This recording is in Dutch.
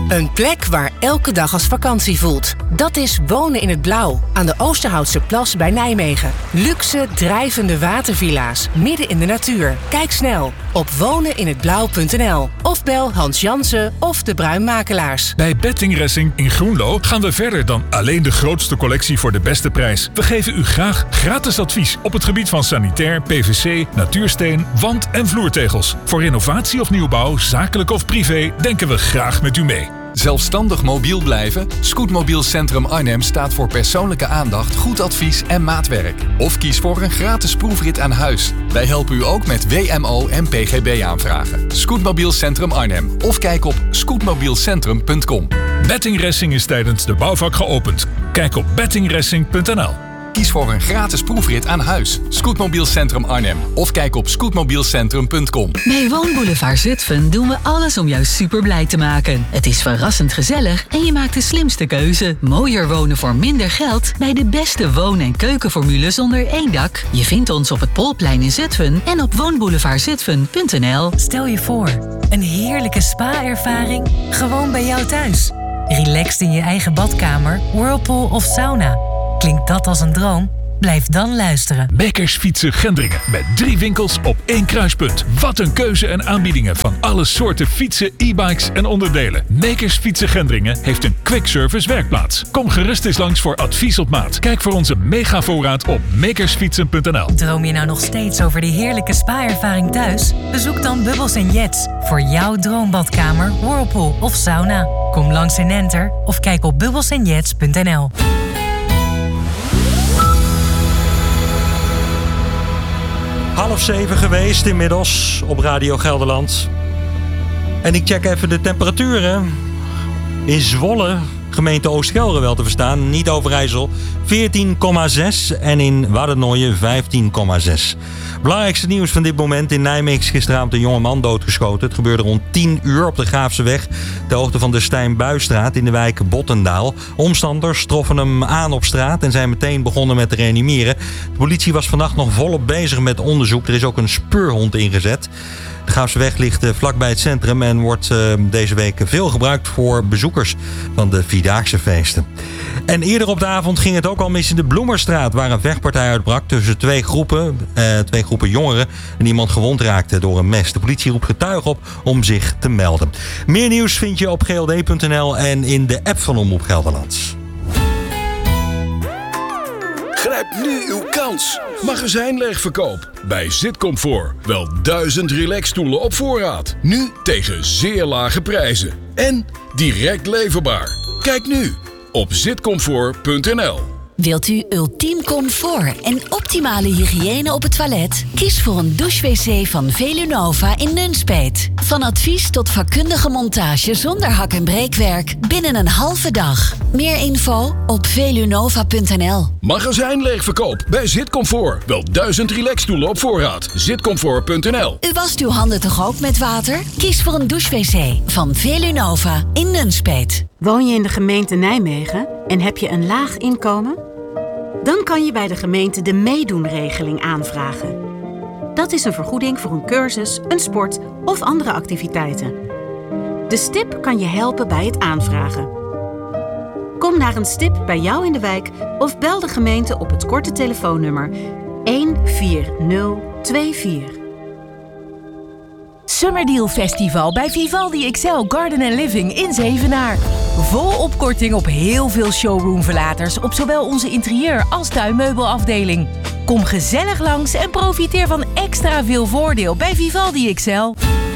Een plek waar elke dag als vakantie voelt. Dat is Wonen in het Blauw, aan de Oosterhoutse Plas bij Nijmegen. Luxe, drijvende watervilla's, midden in de natuur. Kijk snel op woneninhetblauw.nl of bel Hans Jansen of De Bruin Makelaars. Bij Betting Racing in Groenlo gaan we verder dan alleen de grootste collectie voor de beste prijs. We geven u graag gratis advies op het gebied van sanitair, PVC, natuursteen, wand- en vloertegels. Voor renovatie of nieuwbouw, zakelijk of privé, denken we graag met u mee. Zelfstandig mobiel blijven? Scootmobiel Centrum Arnhem staat voor persoonlijke aandacht, goed advies en maatwerk. Of kies voor een gratis proefrit aan huis. Wij helpen u ook met WMO en PGB aanvragen. Scootmobiel Centrum Arnhem. Of kijk op scootmobielcentrum.com. Betting Racing is tijdens de bouwvak geopend. Kijk op bettingracing.nl. Kies voor een gratis proefrit aan huis. Scootmobiel Centrum Arnhem. Of kijk op scootmobielcentrum.com. Bij Woonboulevard Zutphen doen we alles om jou super blij te maken. Het is verrassend gezellig en je maakt de slimste keuze. Mooier wonen voor minder geld bij de beste woon- en keukenformules onder één dak. Je vindt ons op het Polplein in Zutphen en op woonboulevardzutphen.nl. Stel je voor, een heerlijke spa-ervaring gewoon bij jou thuis. Relaxed in je eigen badkamer, whirlpool of sauna. Klinkt dat als een droom? Blijf dan luisteren. Makers Fietsen Gendringen met 3 winkels op 1 kruispunt. Wat een keuze en aanbiedingen van alle soorten fietsen, e-bikes en onderdelen. Makers Fietsen Gendringen heeft een quick service werkplaats. Kom gerust eens langs voor advies op maat. Kijk voor onze megavoorraad op makersfietsen.nl. Droom je nou nog steeds over die heerlijke spa-ervaring thuis? Bezoek dan Bubbles & Jets voor jouw droombadkamer, whirlpool of sauna. Kom langs in Enter of kijk op bubbelsandjets.nl. Half 7 geweest inmiddels op Radio Gelderland. En ik check even de temperaturen. In Zwolle, gemeente Oost-Gelre wel te verstaan, niet Overijssel, 14,6 en in Waddenooien 15,6. Belangrijkste nieuws van dit moment: in Nijmegen is gisteravond een jongeman doodgeschoten. Het gebeurde rond 10 uur op de Graafseweg, ter hoogte van de Stijn-Buisstraat in de wijk Bottendaal. Omstanders troffen hem aan op straat en zijn meteen begonnen met te reanimeren. De politie was vannacht nog volop bezig met onderzoek. Er is ook een speurhond ingezet. De Graafseweg ligt vlakbij het centrum en wordt deze week veel gebruikt voor bezoekers van de Vierdaagse feesten. En eerder op de avond ging het ook al mis in de Bloemerstraat, waar een vechtpartij uitbrak tussen twee groepen jongeren en iemand gewond raakte door een mes. De politie roept getuigen op om zich te melden. Meer nieuws vind je op gld.nl en in de app van Omroep Gelderland. Grijp nu uw kans. Magazijnleegverkoop bij Zitcomfort. Wel 1000 relaxstoelen op voorraad. Nu tegen zeer lage prijzen. En direct leverbaar. Kijk nu op zitcomfort.nl. Wilt u ultiem comfort en optimale hygiëne op het toilet? Kies voor een douche-wc van Velunova in Nunspeet. Van advies tot vakkundige montage zonder hak- en breekwerk binnen een halve dag. Meer info op velunova.nl. Magazijnleegverkoop bij Zitcomfort. Wel 1000 relaxstoelen op voorraad. Zitcomfort.nl. U wast uw handen toch ook met water? Kies voor een douche-wc van Velunova in Nunspeet. Woon je in de gemeente Nijmegen en heb je een laag inkomen? Dan kan je bij de gemeente de meedoenregeling aanvragen. Dat is een vergoeding voor een cursus, een sport of andere activiteiten. De STIP kan je helpen bij het aanvragen. Kom naar een STIP bij jou in de wijk of bel de gemeente op het korte telefoonnummer 14024. Summerdeal Festival bij Vivaldi XL Garden & Living in Zevenaar. Volop korting op heel veel showroomverlaters op zowel onze interieur- als tuinmeubelafdeling. Kom gezellig langs en profiteer van extra veel voordeel bij Vivaldi XL.